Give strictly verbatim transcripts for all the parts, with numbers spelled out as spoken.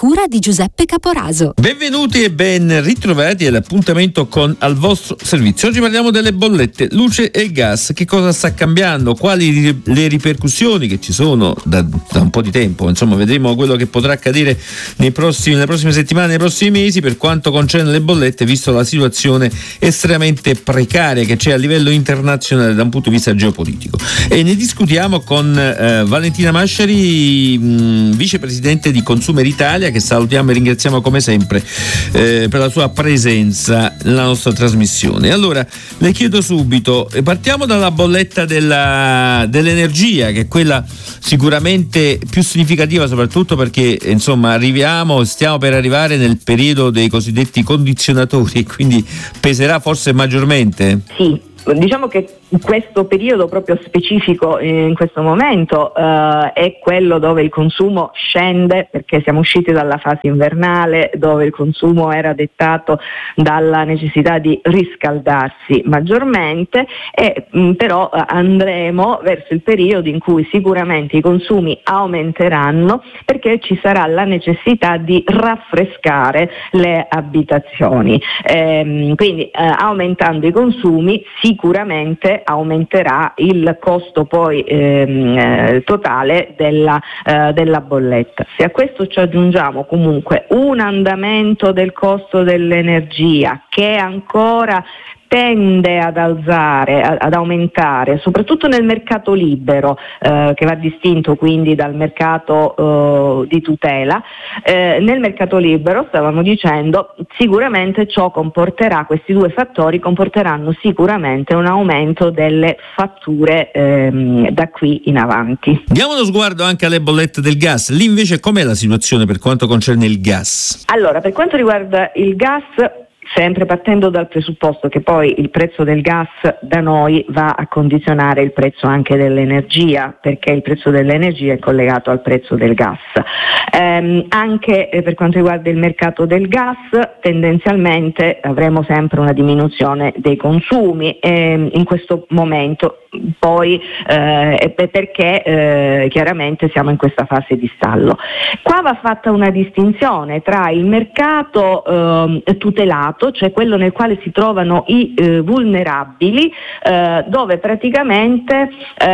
cura di Giuseppe Caporaso. Benvenuti e ben ritrovati all'appuntamento con Al vostro servizio. Oggi parliamo delle bollette luce e gas. Che cosa sta cambiando? Quali le ripercussioni che ci sono da, da un po' di tempo? Insomma, vedremo quello che potrà accadere nei prossimi, nelle prossime settimane, nei prossimi mesi per quanto concerne le bollette, visto la situazione estremamente precaria che c'è a livello internazionale da un punto di vista geopolitico. E ne discutiamo con eh, Valentina Masciari, mh, vicepresidente di Consumer Italia, che salutiamo e ringraziamo come sempre eh, per la sua presenza nella nostra trasmissione. Allora, le chiedo subito, partiamo dalla bolletta della, dell'energia, che è quella sicuramente più significativa, soprattutto perché insomma arriviamo, stiamo per arrivare nel periodo dei cosiddetti condizionatori e quindi peserà forse maggiormente? Sì. Diciamo che questo periodo proprio specifico in questo momento eh, è quello dove il consumo scende, perché siamo usciti dalla fase invernale dove il consumo era dettato dalla necessità di riscaldarsi maggiormente e mh, però andremo verso il periodo in cui sicuramente i consumi aumenteranno, perché ci sarà la necessità di raffrescare le abitazioni. Ehm, quindi eh, aumentando i consumi si sicuramente aumenterà il costo poi ehm, eh, totale della, eh, della bolletta. Se a questo ci aggiungiamo comunque un andamento del costo dell'energia che ancora tende ad alzare, ad aumentare, soprattutto nel mercato libero, eh, che va distinto quindi dal mercato eh, di tutela. Eh, nel mercato libero, stavamo dicendo, sicuramente ciò comporterà, questi due fattori comporteranno sicuramente un aumento delle fatture ehm, da qui in avanti. Diamo uno sguardo anche alle bollette del gas. Lì invece com'è la situazione per quanto concerne il gas? Allora, per quanto riguarda il gas, sempre partendo dal presupposto che poi il prezzo del gas da noi va a condizionare il prezzo anche dell'energia, perché il prezzo dell'energia è collegato al prezzo del gas. Ehm, anche eh, per quanto riguarda il mercato del gas, tendenzialmente avremo sempre una diminuzione dei consumi ehm, in questo momento, poi eh, perché eh, chiaramente siamo in questa fase di stallo. Qua va fatta una distinzione tra il mercato eh, tutelato, cioè quello nel quale si trovano i eh, vulnerabili, eh, dove praticamente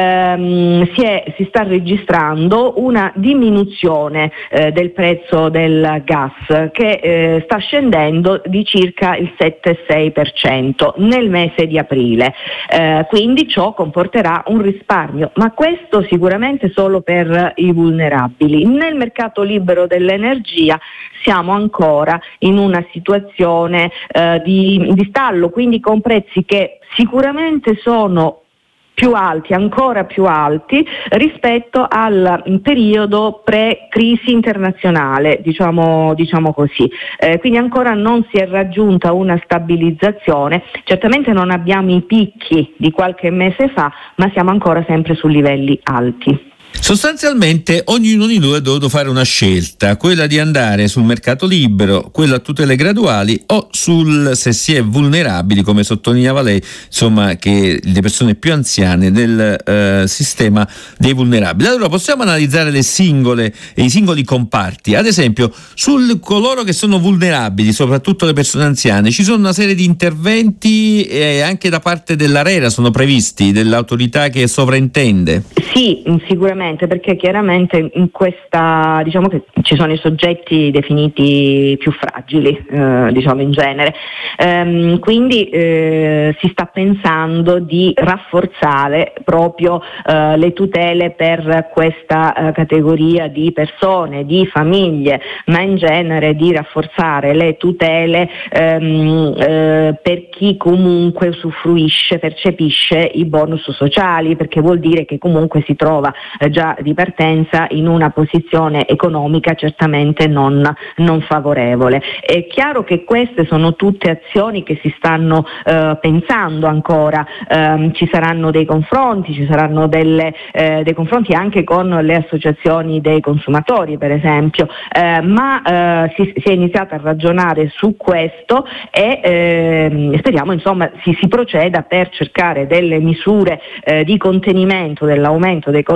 ehm, si, è, si sta registrando una diminuzione eh, del prezzo del gas che eh, sta scendendo di circa il sette virgola sei per cento nel mese di aprile, eh, quindi ciò comporterà un risparmio, ma questo sicuramente solo per i vulnerabili. Nel mercato libero dell'energia siamo ancora in una situazione eh, di, di stallo, quindi con prezzi che sicuramente sono più alti, ancora più alti rispetto al periodo pre-crisi internazionale, diciamo, diciamo così. Eh, quindi ancora non si è raggiunta una stabilizzazione, certamente non abbiamo i picchi di qualche mese fa, ma siamo ancora sempre su livelli alti. Sostanzialmente ognuno di noi ha dovuto fare una scelta, quella di andare sul mercato libero, quella a tutele graduali o sul, se si è vulnerabili, come sottolineava lei, insomma, che le persone più anziane del eh, sistema dei vulnerabili. Allora possiamo analizzare le singole e i singoli comparti. Ad esempio, sul coloro che sono vulnerabili, soprattutto le persone anziane, ci sono una serie di interventi e anche da parte dell'ARERA sono previsti, dell'autorità che sovraintende. Sì, sicuramente, perché chiaramente in questa, diciamo che ci sono i soggetti definiti più fragili, eh, diciamo in genere, ehm, quindi eh, si sta pensando di rafforzare proprio eh, le tutele per questa eh, categoria di persone, di famiglie, ma in genere di rafforzare le tutele ehm, eh, per chi comunque usufruisce, percepisce i bonus sociali, perché vuol dire che comunque si trova eh, già di partenza in una posizione economica certamente non, non favorevole. È chiaro che queste sono tutte azioni che si stanno eh, pensando ancora, eh, ci saranno dei confronti, ci saranno delle, eh, dei confronti anche con le associazioni dei consumatori per esempio, eh, ma eh, si, si è iniziato a ragionare su questo e eh, speriamo insomma si, si proceda per cercare delle misure eh, di contenimento dell'aumento dei costi delle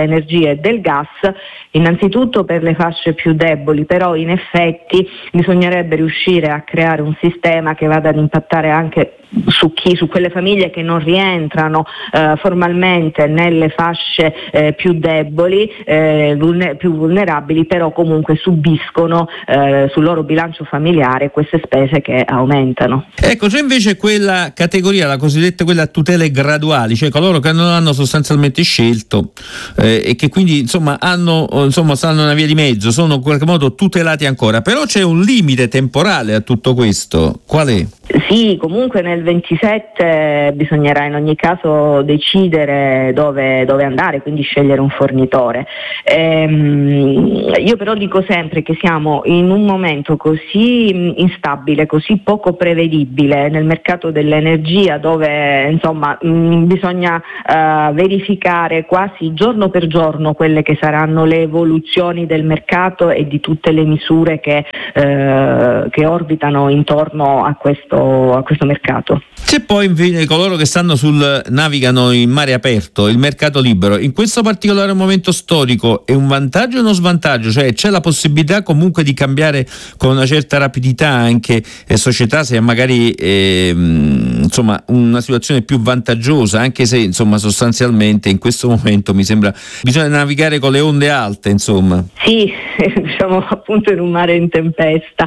dell'energia e del gas, innanzitutto per le fasce più deboli, però in effetti bisognerebbe riuscire a creare un sistema che vada ad impattare anche su chi, su quelle famiglie che non rientrano eh, formalmente nelle fasce eh, più deboli, eh, vulner- più vulnerabili, però comunque subiscono eh, sul loro bilancio familiare queste spese che aumentano. Ecco, c'è invece quella categoria, la cosiddetta quella a tutele graduali, cioè coloro che non hanno sostanzialmente scelto eh, e che quindi insomma hanno insomma stanno una via di mezzo, sono in qualche modo tutelati ancora, però c'è un limite temporale a tutto questo. Qual è? Sì, comunque nel ventisette bisognerà in ogni caso decidere dove, dove andare, quindi scegliere un fornitore. Ehm, io però dico sempre che siamo in un momento così instabile, così poco prevedibile nel mercato dell'energia, dove insomma mh, bisogna uh, verificare quasi giorno per giorno quelle che saranno le evoluzioni del mercato e di tutte le misure che, uh, che orbitano intorno a questo, a questo mercato. C'è poi infine coloro che stanno sul navigano in mare aperto, il mercato libero. In questo particolare momento storico è un vantaggio o uno svantaggio? Cioè c'è la possibilità comunque di cambiare con una certa rapidità anche eh, società, se magari eh, insomma una situazione più vantaggiosa, anche se insomma sostanzialmente in questo momento mi sembra bisogna navigare con le onde alte, insomma. Sì, diciamo appunto in un mare in tempesta.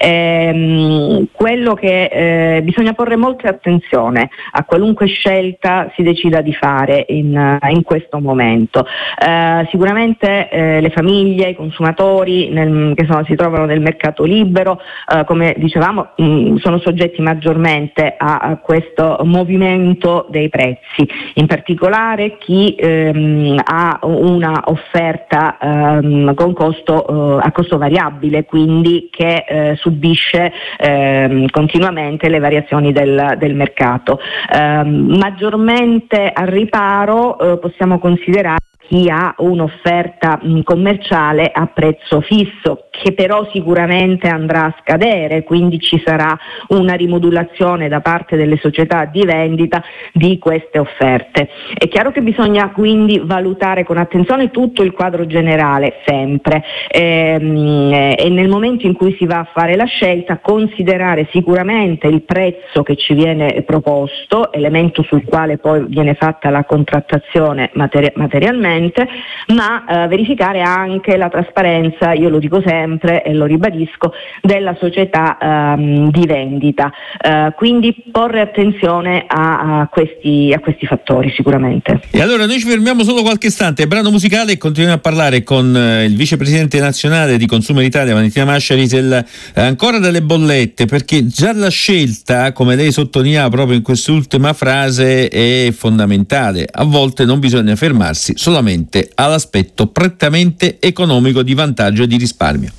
Ehm, quello che eh, bisogna porre molta attenzione a qualunque scelta si decida di fare in, in questo momento. Eh, sicuramente eh, le famiglie, i consumatori nel, che sono, si trovano nel mercato libero, eh, come dicevamo, mh, sono soggetti maggiormente a, a questo movimento dei prezzi, in particolare chi ehm, ha una offerta ehm, con costo, eh, a costo variabile, quindi che eh, subisce ehm, continuamente le variazioni del, del mercato. Eh, maggiormente al riparo eh, possiamo considerare chi ha un'offerta mh, commerciale a prezzo fisso, che però sicuramente andrà a scadere, quindi ci sarà una rimodulazione da parte delle società di vendita di queste offerte. È chiaro che bisogna quindi valutare con attenzione tutto il quadro generale sempre ehm, e nel momento in cui si va a fare la scelta considerare sicuramente il prezzo che ci viene proposto, elemento sul quale poi viene fatta la contrattazione materi- materialmente, ma eh, verificare anche la trasparenza, io lo dico sempre e lo ribadisco, della società ehm, di vendita. Eh, quindi porre attenzione a, a, questi, a questi fattori sicuramente. E allora noi ci fermiamo solo qualche istante, brano musicale, e continuiamo a parlare con eh, il vicepresidente nazionale di Consumer Italia, Valentina Masciari, del, eh, ancora delle bollette, perché già la scelta, come lei sottolineava proprio in quest'ultima frase, è fondamentale. A volte non bisogna fermarsi solamente all'aspetto prettamente economico di vantaggio e di risparmio.